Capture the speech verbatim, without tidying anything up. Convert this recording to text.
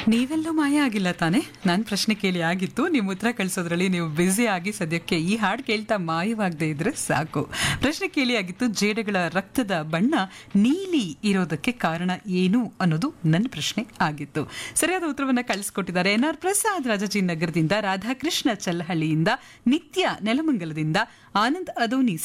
ನೀವೆಲ್ಲೂ ಮಾಯ ಆಗಿಲ್ಲ ತಾನೆ. ನಾನು ಪ್ರಶ್ನೆ ಕೇಳಿ ಆಗಿತ್ತು, ನಿಮ್ಮ ಉತ್ತರ ಕಳಿಸೋದ್ರಲ್ಲಿ ನೀವು ಬ್ಯುಸಿ ಆಗಿ ಸದ್ಯಕ್ಕೆ ಈ ಹಾಡು ಕೇಳ್ತಾ ಮಾಯವಾಗದೇ ಇದ್ರೆ ಸಾಕು. ಪ್ರಶ್ನೆ ಕೇಳಿ ಆಗಿತ್ತು, ಜೇಡಗಳ ರಕ್ತದ ಬಣ್ಣ ನೀಲಿ ಇರೋದಕ್ಕೆ ಕಾರಣ ಏನು ಅನ್ನೋದು ನನ್ನ ಪ್ರಶ್ನೆ ಆಗಿತ್ತು. ಸರಿಯಾದ ಉತ್ತರವನ್ನ ಕಳಿಸ್ಕೊಟ್ಟಿದ್ದಾರೆ ಎನ್ ಆರ್ ಪ್ರಸಾದ್ ರಾಜಾಜಿನಗರದಿಂದ, ರಾಧಾಕೃಷ್ಣ ಚಲ್ಲಹಳ್ಳಿಯಿಂದ, ನಿತ್ಯ ನೆಲಮಂಗಲದಿಂದ, ಆನಂದ್ ಅದೋನಿ